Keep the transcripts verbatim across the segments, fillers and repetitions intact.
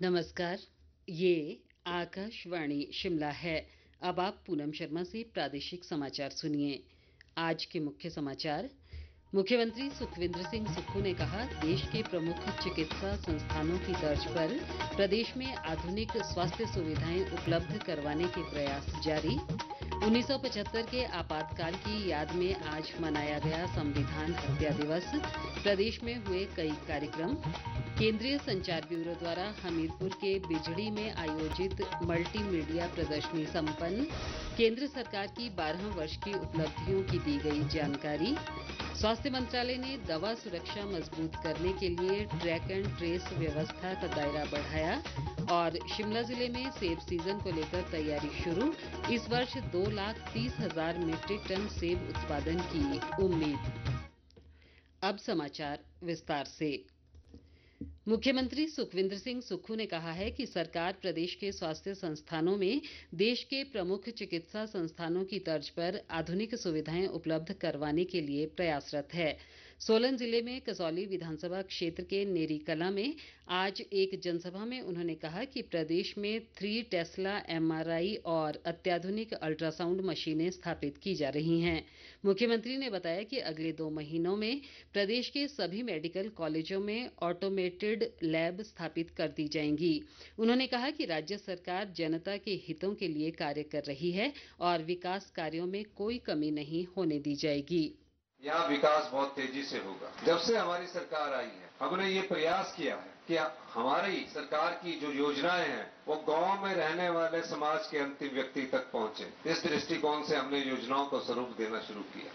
नमस्कार। ये आकाशवाणी शिमला है। अब आप पूनम शर्मा से प्रादेशिक समाचार सुनिए। आज के मुख्य समाचार। मुख्यमंत्री सुखविंदर सिंह सुक्खू ने कहा, देश के प्रमुख चिकित्सा संस्थानों की तर्ज पर प्रदेश में आधुनिक स्वास्थ्य सुविधाएं उपलब्ध करवाने के प्रयास जारी। उन्नीस सौ पचहत्तर के आपातकाल की याद में आज मनाया गया संविधान हत्या दिवस। प्रदेश में हुए कई कार्यक्रम। केंद्रीय संचार ब्यूरो द्वारा हमीरपुर के बिजड़ी में आयोजित मल्टीमीडिया प्रदर्शनी संपन्न। केंद्र सरकार की बारह वर्ष की उपलब्धियों की दी गई जानकारी। स्वास्थ्य मंत्रालय ने दवा सुरक्षा मजबूत करने के लिए ट्रैक एंड ट्रेस व्यवस्था का दायरा बढ़ाया। और शिमला जिले में सेब सीजन को लेकर तैयारी शुरू। इस वर्ष दो लाख तीस हजार मीट्रिक टन सेब उत्पादन की उम्मीद। अब समाचार विस्तार से। मुख्यमंत्री सुखविंदर सिंह सुक्खू ने कहा है कि सरकार प्रदेश के स्वास्थ्य संस्थानों में देश के प्रमुख चिकित्सा संस्थानों की तर्ज पर आधुनिक सुविधाएं उपलब्ध करवाने के लिए प्रयासरत है। सोलन जिले में कसौली विधानसभा क्षेत्र के नेरी कला में आज एक जनसभा में उन्होंने कहा कि प्रदेश में थ्री टेस्ला एमआरआई और अत्याधुनिक अल्ट्रासाउंड मशीनें स्थापित की जा रही हैं। मुख्यमंत्री ने बताया कि अगले दो महीनों में प्रदेश के सभी मेडिकल कॉलेजों में ऑटोमेटेड लैब स्थापित कर दी जाएंगी। उन्होंने कहा कि राज्य सरकार जनता के हितों के लिए कार्य कर रही है और विकास कार्यों में कोई कमी नहीं होने दी जाएगी। यहाँ विकास बहुत तेजी से होगा। जब से हमारी सरकार आई है, हमने ये प्रयास किया है कि हमारी सरकार की जो योजनाएं हैं वो गांव में रहने वाले समाज के अंतिम व्यक्ति तक पहुंचे। इस दृष्टिकोण से हमने योजनाओं को स्वरूप देना शुरू किया।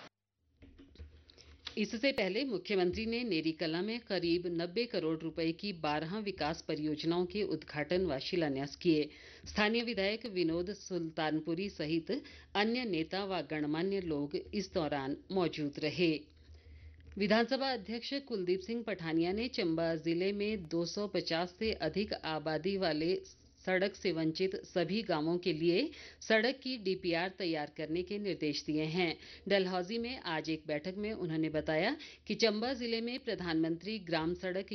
इससे पहले मुख्यमंत्री ने नेरी कला में करीब नब्बे करोड़ रुपए की बारह विकास परियोजनाओं के उद्घाटन व शिलान्यास किए। स्थानीय विधायक विनोद सुल्तानपुरी सहित अन्य नेता व गणमान्य लोग इस दौरान मौजूद रहे। विधानसभा अध्यक्ष कुलदीप सिंह पठानिया ने चंबा जिले में दो सौ पचास से अधिक आबादी वाले सड़क से वंचित सभी गांवों के लिए सड़क की डीपीआर तैयार करने के निर्देश दिए हैं। डलहौजी में आज एक बैठक में उन्होंने बताया कि चंबा जिले में प्रधानमंत्री ग्राम सड़क